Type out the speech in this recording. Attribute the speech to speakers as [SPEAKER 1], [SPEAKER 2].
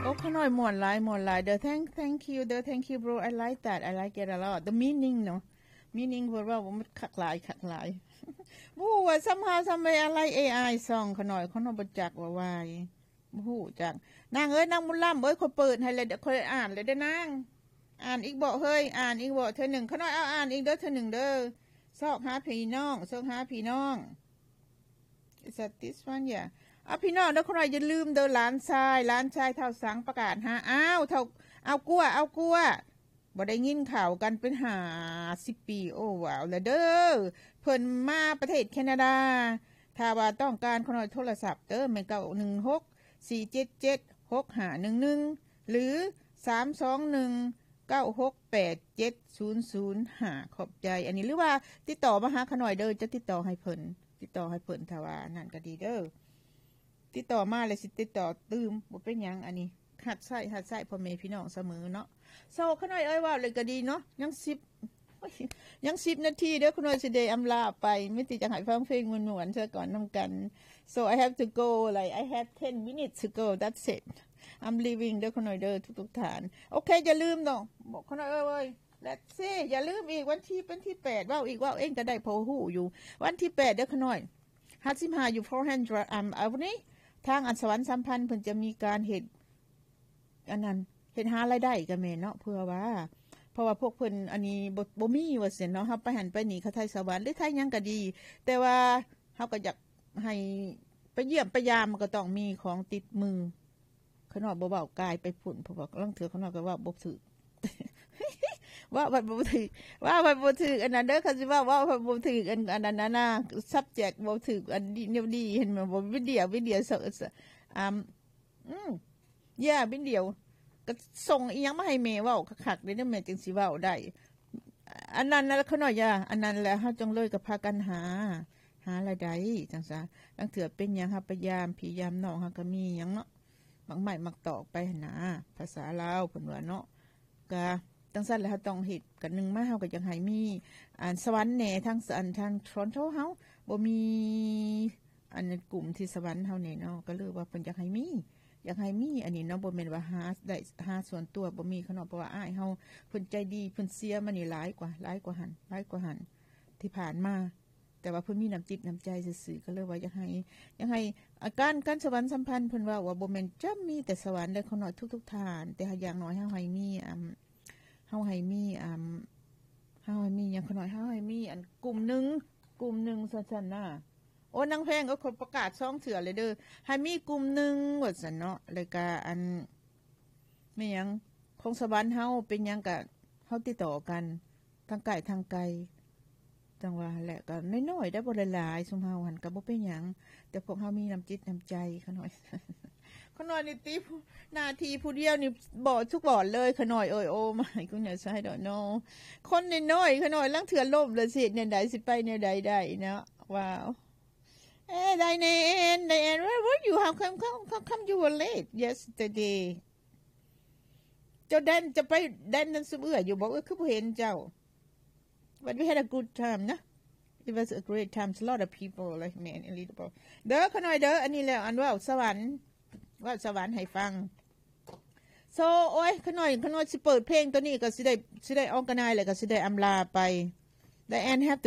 [SPEAKER 1] ขน้อยม่วนหลายthe thank you the thank you bro I like that I like it a lot the meaning เนาะ meaning ว่ามันคักหลายบ่ว่า somehow some wayอะไร AI song ขน้อยบ่จักว่าวายบ่ฮู้จักนางเอ้ยนางบุญล่ำเอ้ยขอยเปิดให้เลยเดี๋ยวขอยอ่านเลยเด้อนางอ่านอีกบ่เฮ้ยอ่านอีกบ่เทื่อนึงขน้อยเอาอ่านอีกเด้อเทื่อนึงเด้อซอกหาพี่น้องis that this one yeah พี่น้องเด้อขน้อยอย่าลืมเด้อหลานชายเฒ่าสังประกาศหาเฒ่าเอากลัวบ่ได้ยินข่าวกันเป็น50 ปีโอ้ว้าวแล้วเด้อเพิ่นมาประเทศแคนาดาถ้าว่าต้องการขน้อยโทรศัพท์เด้อแม่916 477 6511หรือ321 968 7005ขอบใจอันนี้หรือว่าติดต่อมาหาขน้อยเด้อจะติดต่อให้เพิ่นถ้าว่านั่นก็ดีเด้อติดต่อมาเลยสิติดต่อตื่มบ่เป็นหยังอันนี้หัดใส่พ่อแม่พี่น้องเสมอเนาะโซขน้อยว่าเลยก็ดีเนาะยัง10นาทีเด้อขน้อยสิได้อำลาไปไม่ติจะให้ฟังเพลงม่วนๆซะก่อนนำกัน so I have to go like I have 10 minutes to go that's it I'm leaving เด้อขน้อยเด้อทุกๆท่านโอเคอย่าลืมเนาะบอกขน้อยเอ้ย let's say อย่าลืมอีกวันที่เป็นที่8ว่าอีกว่าเองก็ได้พอฮู้อยู่วันที่8เด้อขน้อย55อยู่400เอานี้ทางอัศวรรษสัมพันธ์เพิ่นจะมีการเฮ็ดอันนั้นเฮ็ดหารายได้ก็แม่นเนาะเพราะว่าพวกเพิ่นอันนี้บ่มีว่าซั่นเนาะเฮาไปหันไปนี่เขาไทยสวรรค์หรือไทยหยังก็ดีแต่ว่าเฮาก็อยากให้ไปเยี่ยมไปยามมันก็ต้องมีของติดมือขน้อยบ่เว้ากายไปพุ่นเพราะว่าลางเทื่อขน้อยก็ว่าบ่ถูกว่าบ่ถูกอันนั้นเด้อเขาสิว่าบ่ถูกอันนั้นน่ะ subject บ่ถูกอันนี้เห็นมั้ยบ่วิดีโอวิดีโอก็ส่งอีหยังมาให้แม่เว้าคักๆเด้อแม่จังสิเว้าได้อันนั้นน่ะขน้อยอันนั้นแหละเฮาจงเลยก็พากันหารายได้จังซั่นลางเทื่อเป็นหยังเฮาพยายามพี่ยามน้องเฮาก็มีหยังเนาะบางไม้มักตอกไปหั่นน่ะภาษาลาวเพิ่นว่าเนาะก็จังซั่นแล้วเฮาต้องเฮ็ดกันนึงมาเฮาก็จังให้มีสวรรค์แหน่ทางToronto เฮาบ่มีอันกลุ่มที่สวรรค์เฮาแน่เนาะก็เลยว่าเพิ่นอยากให้มีอันนี้เนาะบ่แม่นว่าหาส่วนตัวบ่มีเขาเนาะเพราะว่าอ้ายเฮาเพิ่นใจดีเพิ่นเสียมานี่หลายกว่าหันที่ผ่านมาแต่ว่าเพิ่นมีน้ำจิตน้ำใจซื่อๆก็เลยว่าอยากให้การสวรรค์สัมพันธ์เพิ่นว่าบ่แม่นจะมีแต่สวรรค์ได้เขาเนาะทุกๆทานแต่อย่างน้อยเฮาให้มีหยังเขาให้มีอันกลุ่มหนึงซั่นๆน่ะโอ้นางแพงก็คนประกาศ2เทื่อเลยเด้อให้มีกลุ่มนึงว่าซั่นเนาะแล้วก็อันแม่หยังของสวรรค์เฮาเป็นหยังก็เฮาติดต่อกันทางไกลจังว่าแหละก็น้อยๆได้บ่หลายๆซุมเฮาหั่นก็บ่เป็นหยังแต่พวกเฮามีน้ำจิตน้ำใจเขาหน่อยขน้อยนี่ติหน้าที่ผู้เดียวนี่บ่ทุกบ่เลยขน้อยโอ้ my goodness I don't know คนน้อยๆขน้อยลางเทื่อล่มแล้วสิแนวใดสิไปแนวใดได้เนาะว้าวDiane, where were you? How come you were late yesterday? เจ้าจะไปแดนนั้นซุมื้ออยู่บอกว่าคือบ่เห็นเจ้า But we had a good time นะ It was a great time. A lot of people like me and little. เด้อขน้อยเด้ออันนี้แล้วอันว่าสวรรค์ให้ฟัง So โอ้ยขน้อยสิเปิดเพลงตัวนี้ก็สิได้ออกกันได้แล้วก็สิได้อำลาไป Diane have